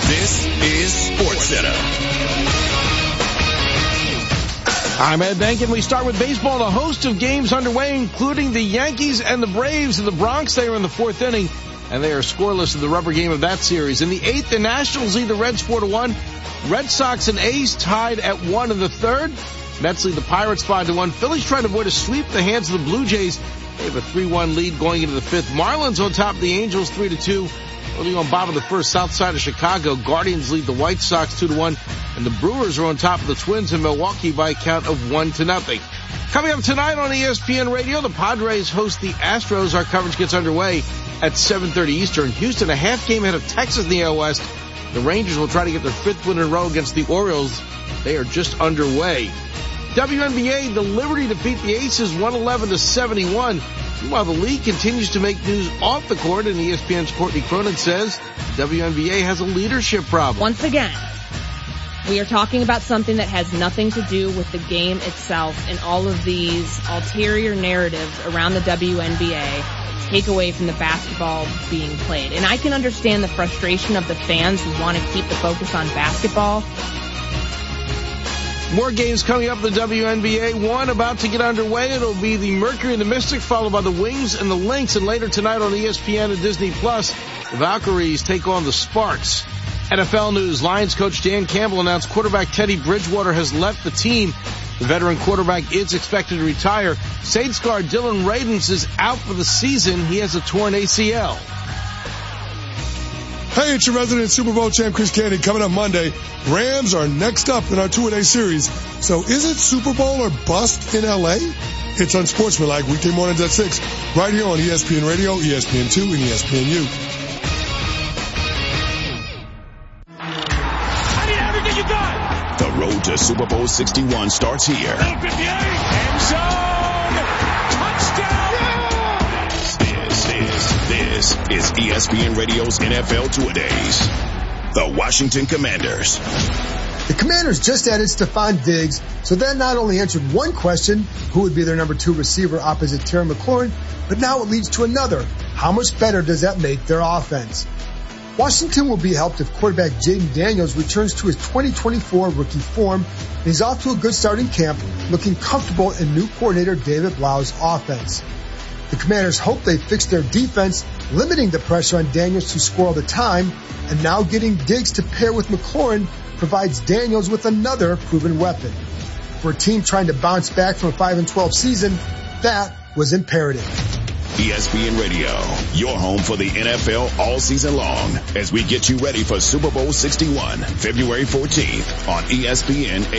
This is SportsCenter. I'm Ed Benkin. We start with baseball. A host of games underway, including the Yankees and the Braves in the Bronx. They are in the fourth inning, and they are scoreless in the rubber game of that series. In the eighth, the Nationals lead the Reds 4-1. Red Sox and A's tied at 1 in the third. Mets lead the Pirates 5-1. Phillies trying to avoid a sweep at the hands of the Blue Jays. They have a 3-1 lead going into the fifth. Marlins on top of the Angels 3-2. Early on bottom of the first, south side of Chicago. Guardians lead the White Sox 2-1. And the Brewers are on top of the Twins in Milwaukee by a count of 1-0. Coming up tonight on ESPN Radio, the Padres host the Astros. Our coverage gets underway at 7:30 Eastern. Houston a half game ahead of Texas in the AL West. The Rangers will try to get their fifth win in a row against the Orioles. They are just underway. WNBA, the Liberty defeat the Aces 111-71. Meanwhile, the league continues to make news off the court, and ESPN's Courtney Cronin says WNBA has a leadership problem. Once again, we are talking about something that has nothing to do with the game itself, and all of these ulterior narratives around the WNBA take away from the basketball being played. And I can understand the frustration of the fans who want to keep the focus on basketball. More games coming up in the WNBA. One about to get underway. It'll be the Mercury and the Mystic, followed by the Wings and the Lynx. And later tonight on ESPN and Disney Plus, the Valkyries take on the Sparks. NFL news. Lions coach Dan Campbell announced quarterback Teddy Bridgewater has left the team. The veteran quarterback is expected to retire. Saints guard Dylan Radins is out for the season. He has a torn ACL. Hey, it's your resident Super Bowl champ, Chris Candy. Coming up Monday, Rams are next up in our two-a-day series. So is it Super Bowl or bust in L.A.? It's Unsportsmanlike, weekday mornings at 6, right here on ESPN Radio, ESPN2, and ESPNU. I need everything you got. The road to Super Bowl 61 starts here. 58, end zone, touchdown. This is ESPN Radio's NFL Two-A-Days. The Washington Commanders. The Commanders just added Stephon Diggs, so that not only answered one question, who would be their number 2 receiver opposite Terry McLaurin, but now it leads to another. How much better does that make their offense? Washington will be helped if quarterback Jaden Daniels returns to his 2024 rookie form, and he's off to a good start in camp, looking comfortable in new coordinator David Blau's offense. The Commanders hope they fix their defense, limiting the pressure on Daniels to score all the time, and now getting Diggs to pair with McLaurin provides Daniels with another proven weapon. For a team trying to bounce back from a 5-12 season, that was imperative. ESPN Radio, your home for the NFL all season long, as we get you ready for Super Bowl 61, February 14th on ESPN.